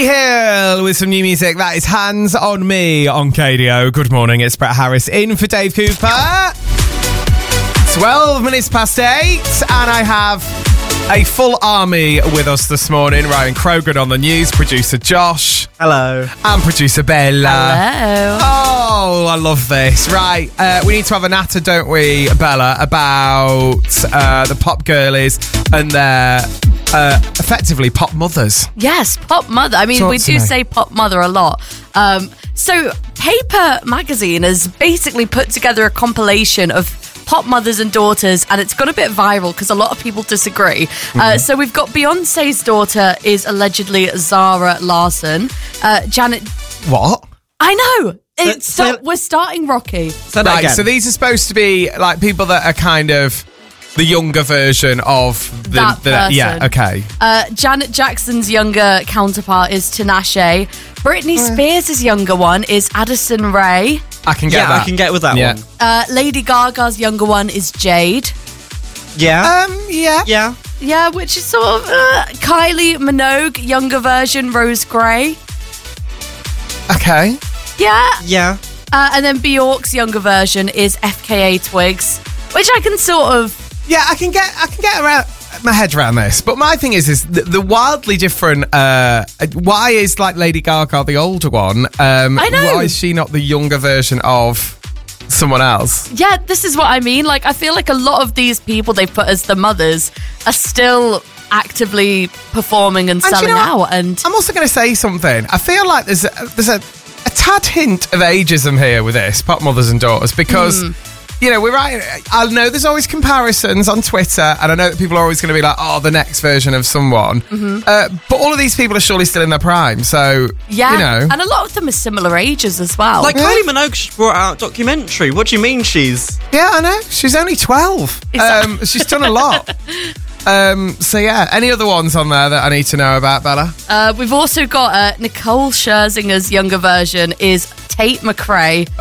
Becky Hill with some new music. That is Hands on Me on KDO. Good morning, it's Brett Harris in for Dave Cooper. 12 minutes past 8, and I have a full army with us this morning. Ryan Krogan on the news, producer Josh. Hello. And producer Bella. Hello. Oh, I love this. Right, we need to have a natter, don't we, Bella, about the pop girlies and their effectively pop mothers. Yes, pop mother. I mean, Talk we to do me. say pop mother a lot. So Paper Magazine has basically put together a compilation of pop mothers and daughters, and it's got a bit viral because a lot of people disagree. So we've got Beyonce's daughter is allegedly Zara Larsson. Janet... What? I know! We're starting Rocky. Say that Right, again. so these are supposed to be like people that are kind of the younger version of That person. Yeah, okay. Janet Jackson's younger counterpart is Tinashe. Britney Spears' younger one is Addison Rae. I can get Yeah, that. I can get with that Yeah. one. Lady Gaga's younger one is Jade. Yeah. Yeah. Yeah. Yeah, which is sort of Kylie Minogue, younger version, Rose Gray. Okay. Yeah. Yeah. And then Bjork's younger version is FKA Twigs, which I can sort of... Yeah, I can get around my head around this. But my thing is the wildly different. Why is like Lady Gaga the older one? I know. Why is she not the younger version of someone else? Yeah, this is what I mean. Like, I feel like a lot of these people they've put as the mothers are still actively performing and And do you selling know what? out. And I'm also going to say something. I feel like there's a tad hint of ageism here with this, pop mothers and daughters, because you know, we're right. I know there's always comparisons on Twitter, and I know that people are always going to be like, "Oh, the next version of someone." But all of these people are surely still in their prime, so yeah, you know. and a lot of them are similar ages as well. Like Kylie Minogue just brought out a documentary. What do you mean she's... Yeah, I know. She's only 12. Exactly. She's done a lot. So yeah, any other ones on there that I need to know about, Bella? We've also got Nicole Scherzinger's younger version is Tate McRae.